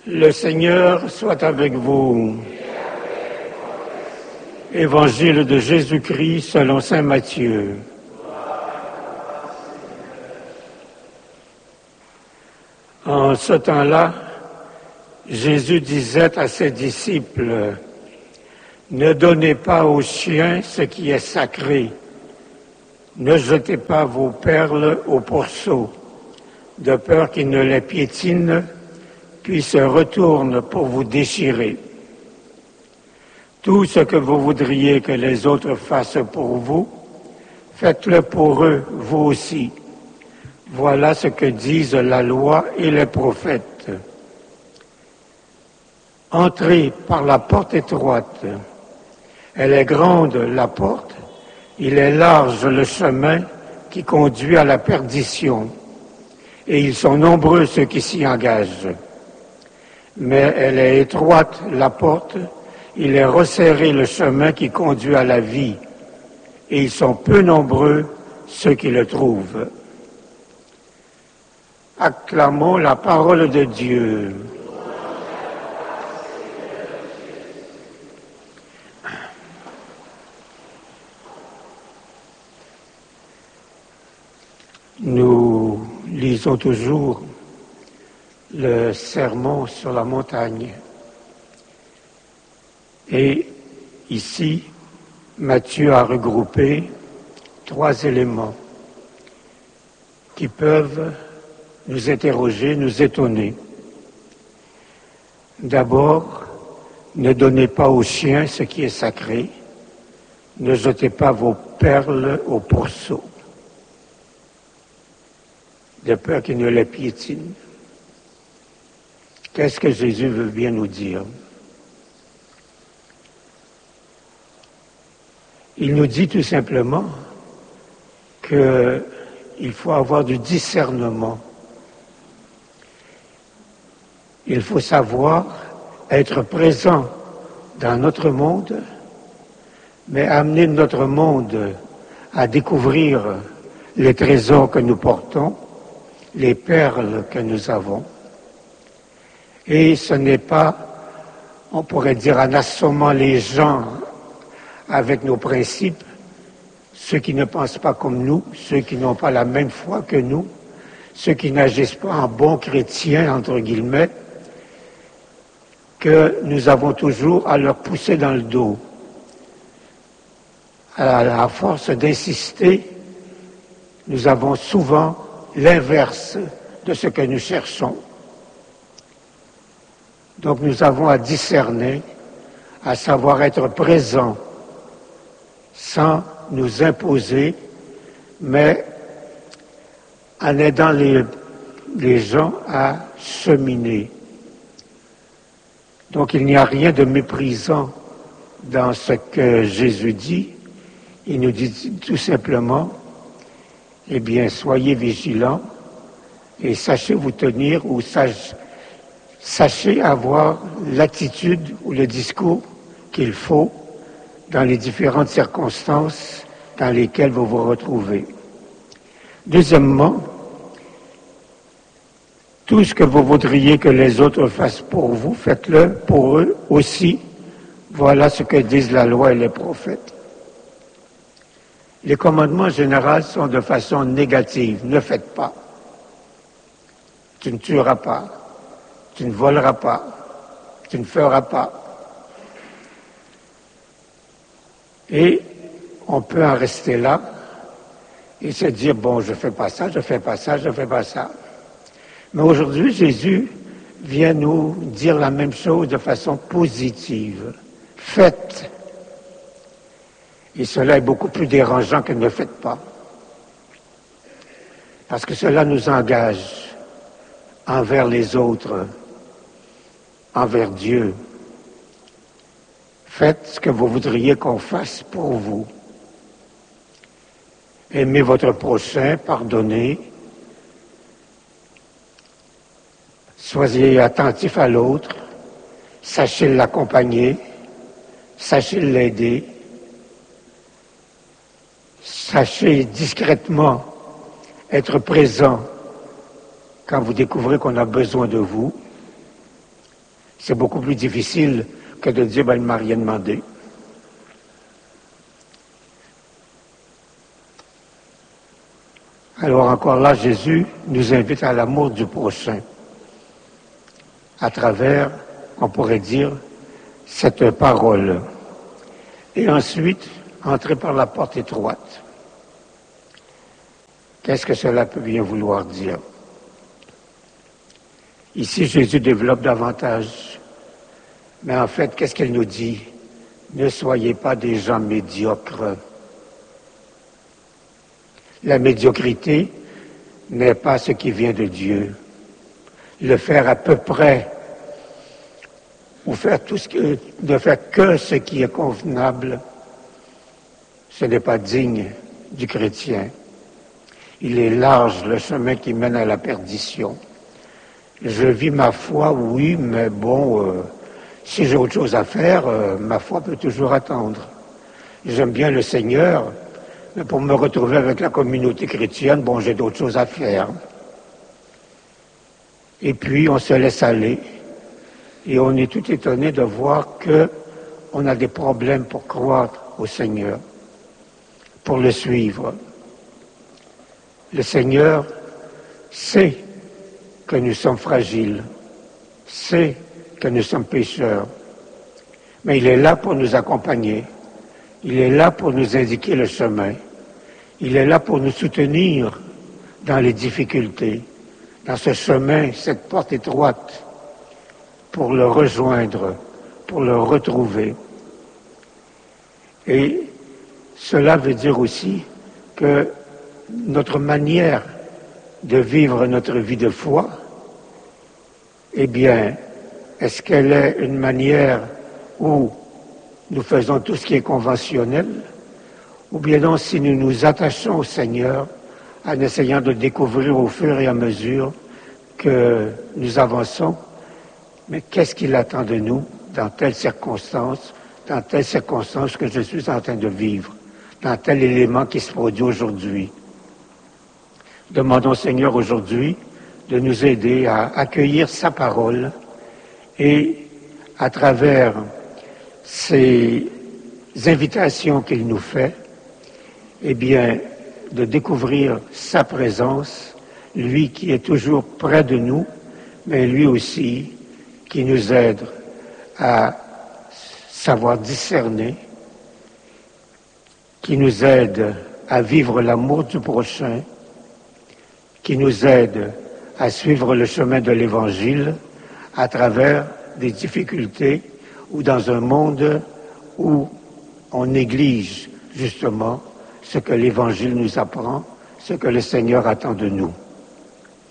Le Seigneur soit avec vous. Évangile de Jésus-Christ selon saint Matthieu. En ce temps-là, Jésus disait à ses disciples, « Ne donnez pas aux chiens ce qui est sacré, ne jetez pas vos perles aux pourceaux, de peur qu'ils ne les piétinent, puis se retournent pour vous déchirer. Tout ce que vous voudriez que les autres fassent pour vous, faites-le pour eux, vous aussi. Voilà ce que disent la loi et les prophètes. Entrez par la porte étroite. Elle est grande, la porte. Il est large le chemin qui conduit à la perdition. Et ils sont nombreux ceux qui s'y engagent. Mais elle est étroite, la porte. Il est resserré le chemin qui conduit à la vie. Et ils sont peu nombreux ceux qui le trouvent. Acclamons la parole de Dieu. Nous lisons toujours le sermon sur la montagne. Et ici, Matthieu a regroupé 3 éléments qui peuvent nous interroger, nous étonner. D'abord, ne donnez pas aux chiens ce qui est sacré, ne jetez pas vos perles aux pourceaux, de peur qu'ils ne les piétinent. Qu'est-ce que Jésus veut bien nous dire? Il nous dit tout simplement qu'il faut avoir du discernement. Il faut savoir être présent dans notre monde, mais amener notre monde à découvrir les trésors que nous portons, les perles que nous avons. Et ce n'est pas, on pourrait dire, en assommant les gens avec nos principes, ceux qui ne pensent pas comme nous, ceux qui n'ont pas la même foi que nous, ceux qui n'agissent pas en bons chrétiens, entre guillemets, que nous avons toujours à leur pousser dans le dos. À force d'insister, nous avons souvent l'inverse de ce que nous cherchons. Donc nous avons à discerner, à savoir être présents, sans nous imposer, mais en aidant les gens à cheminer. Donc il n'y a rien de méprisant dans ce que Jésus dit. Il nous dit tout simplement, eh bien, soyez vigilants et sachez vous tenir ou sachez avoir l'attitude ou le discours qu'il faut dans les différentes circonstances dans lesquelles vous vous retrouvez. Deuxièmement, tout ce que vous voudriez que les autres fassent pour vous, faites-le pour eux aussi. Voilà ce que disent la loi et les prophètes. Les commandements généraux sont de façon négative. Ne faites pas. Tu ne tueras pas. Tu ne voleras pas. Tu ne feras pas. Et on peut en rester là et se dire, bon, je fais pas ça, je fais pas ça, je fais pas ça. Mais aujourd'hui, Jésus vient nous dire la même chose de façon positive. Faites. Et cela est beaucoup plus dérangeant que ne faites pas. Parce que cela nous engage envers les autres, envers Dieu. Faites ce que vous voudriez qu'on fasse pour vous. Aimez votre prochain, pardonnez. Soyez attentifs à l'autre. Sachez l'accompagner. Sachez l'aider. Sachez discrètement être présent quand vous découvrez qu'on a besoin de vous. C'est beaucoup plus difficile que de dire, ben, il ne m'a rien demandé. Alors encore là, Jésus nous invite à l'amour du prochain, à travers, on pourrait dire, cette parole. Et ensuite, entrer par la porte étroite. Qu'est-ce que cela peut bien vouloir dire? Ici, Jésus développe davantage. Mais en fait, qu'est-ce qu'il nous dit? Ne soyez pas des gens médiocres. La médiocrité n'est pas ce qui vient de Dieu. Le faire à peu près, ou faire ne faire que ce qui est convenable, ce n'est pas digne du chrétien. Il est large le chemin qui mène à la perdition. Je vis ma foi, oui, mais bon, si j'ai autre chose à faire, ma foi peut toujours attendre. J'aime bien le Seigneur, mais pour me retrouver avec la communauté chrétienne, bon, j'ai d'autres choses à faire. Et puis, on se laisse aller, et on est tout étonné de voir qu'on a des problèmes pour croire au Seigneur, pour le suivre. Le Seigneur sait que nous sommes fragiles, sait que nous sommes pécheurs, mais il est là pour nous accompagner, il est là pour nous indiquer le chemin, il est là pour nous soutenir dans les difficultés, dans ce chemin, cette porte étroite, pour le rejoindre, pour le retrouver. Et cela veut dire aussi que notre manière de vivre notre vie de foi, eh bien, est-ce qu'elle est une manière où nous faisons tout ce qui est conventionnel, ou bien non, si nous nous attachons au Seigneur en essayant de découvrir au fur et à mesure que nous avançons, mais qu'est-ce qu'il attend de nous dans telle circonstance que je suis en train de vivre, dans tel élément qui se produit aujourd'hui. Demandons au Seigneur aujourd'hui de nous aider à accueillir sa parole et à travers ces invitations qu'il nous fait, eh bien, de découvrir sa présence, lui qui est toujours près de nous, mais lui aussi qui nous aide à savoir discerner, qui nous aide à vivre l'amour du prochain, qui nous aide à suivre le chemin de l'Évangile à travers des difficultés ou dans un monde où on néglige justement ce que l'Évangile nous apprend, ce que le Seigneur attend de nous.